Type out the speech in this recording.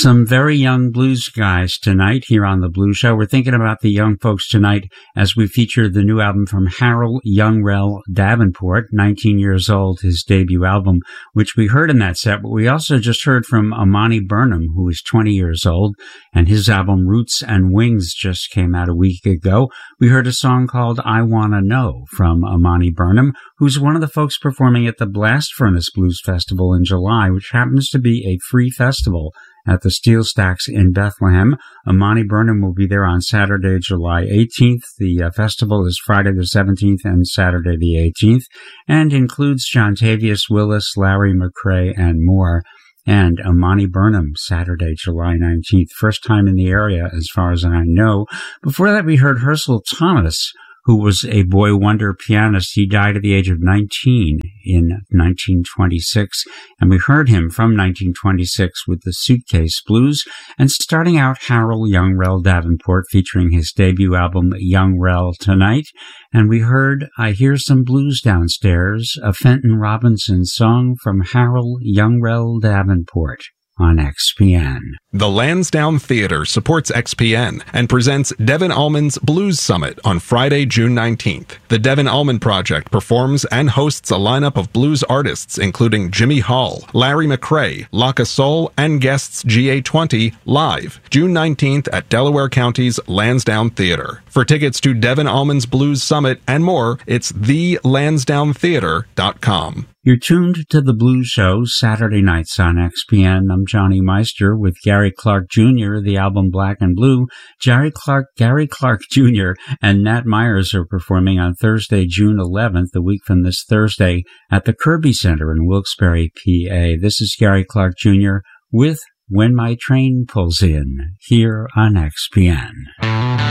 Some very young blues guys tonight here on The Blues Show. We're thinking about the young folks tonight as we feature the new album from Harold Youngrell Davenport, 19 years old, his debut album, which we heard in that set. But we also just heard from Amani Burnham, who is 20 years old, and his album Roots and Wings just came out a week ago. We heard a song called I Wanna Know from Amani Burnham, who's one of the folks performing at the Blast Furnace Blues Festival in July, which happens to be a free festival at the Steel Stacks in Bethlehem. Amani Burnham will be there on Saturday, July 18th. The festival is Friday the 17th and Saturday the 18th, and includes Jontavius Willis, Larry McCray, and more. And Amani Burnham, Saturday, July 19th. First time in the area, as far as I know. Before that, we heard Herschel Thomas, who was a boy wonder pianist. He died at the age of 19 in 1926, and we heard him from 1926 with the Suitcase Blues, and starting out Harold Youngrell Davenport featuring his debut album Youngrell Tonight, and we heard I Hear Some Blues Downstairs, a Fenton Robinson song from Harold Youngrell Davenport on XPN. The Lansdowne Theater supports XPN and presents Devin Allman's Blues Summit on Friday, June 19th. The Devin Allman Project performs and hosts a lineup of blues artists including Jimmy Hall, Larry McCray, Laka Soul, and guests GA20 live June 19th at Delaware County's Lansdowne Theater. For tickets to Devin Allman's Blues Summit and more, it's thelansdownetheater.com. You're tuned to The Blues Show, Saturday nights on XPN. I'm Johnny Meister with Gary Clark Jr., the album Black and Blue. Gary Clark Jr. and Nat Myers are performing on Thursday, June 11th, a week from this Thursday, at the Kirby Center in Wilkes-Barre, PA. This is Gary Clark Jr. with When My Train Pulls In, here on XPN.